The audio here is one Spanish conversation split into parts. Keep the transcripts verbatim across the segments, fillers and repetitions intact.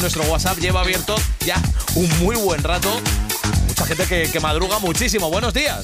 Nuestro WhatsApp lleva abierto ya un muy buen rato. Mucha gente que, que madruga muchísimo. Buenos días.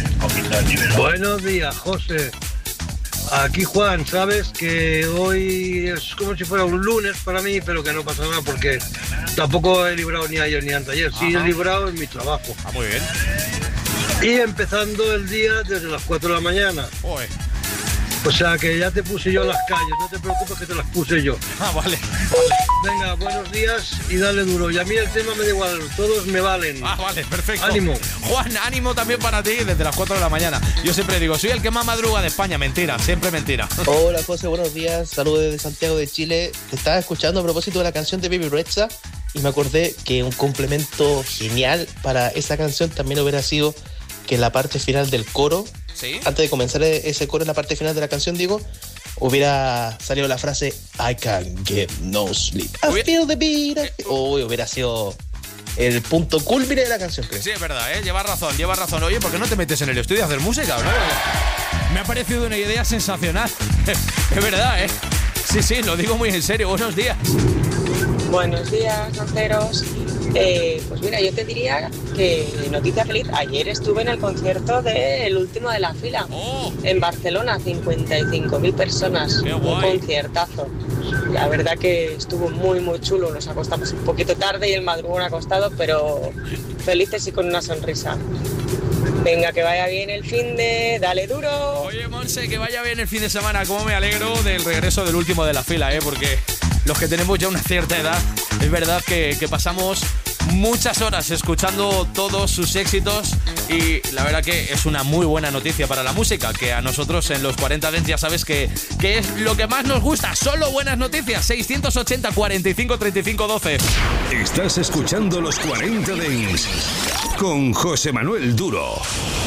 Buenos días, José. Aquí Juan, sabes que hoy es como si fuera un lunes para mí, pero que no pasa nada porque tampoco he librado ni ayer ni anteayer. Sí, he librado en mi trabajo. Ah, muy bien. Y empezando el día desde las cuatro de la mañana. Oye. O sea que ya te puse yo las calles, no te preocupes que te las puse yo. Ah, vale. Venga, buenos días y dale duro. Y a mí el tema me da igual, todos me valen. Ah, vale, perfecto. Ánimo. Juan, ánimo también para ti desde las cuatro de la mañana. Yo siempre digo, soy el que más madruga de España. Mentira, siempre mentira. Hola José, buenos días. Saludos desde Santiago de Chile. Te estaba escuchando a propósito de la canción de Baby Rexha y me acordé que un complemento genial para esa canción también hubiera sido que en la parte final del coro, ¿sí? Antes de comenzar ese coro en la parte final de la canción, digo, hubiera salido la frase I can't get no sleep. I Hubiera... feel the beat. Uy, hubiera sido el punto culmine de la canción, creo. Sí, es verdad, ¿eh? Llevas razón, llevas razón. Oye, ¿por qué no te metes en el estudio a hacer música, no? Me ha parecido una idea sensacional. Es verdad, ¿eh? Sí, sí, lo digo muy en serio. Buenos días. Buenos días, ranceros. Eh, pues mira, yo te diría que noticia feliz. Ayer estuve en el concierto del último de la fila. Oh. En Barcelona, cincuenta y cinco mil personas. Qué un guay. Conciertazo. La verdad que estuvo muy, muy chulo. Nos acostamos un poquito tarde y el madrugón acostado, pero felices y con una sonrisa. Venga, que vaya bien el fin de... Dale duro. Oye, Monse, que vaya bien el fin de semana. Cómo me alegro del regreso del último de la fila, ¿eh? Porque los que tenemos ya una cierta edad, es verdad que, que pasamos muchas horas escuchando todos sus éxitos y la verdad que es una muy buena noticia para la música, que a nosotros en los cuarenta Dents ya sabes que, que es lo que más nos gusta. Solo buenas noticias. seiscientos ochenta, cuarenta y cinco, treinta y cinco, doce. Estás escuchando los cuarenta Dents con José Manuel Duro.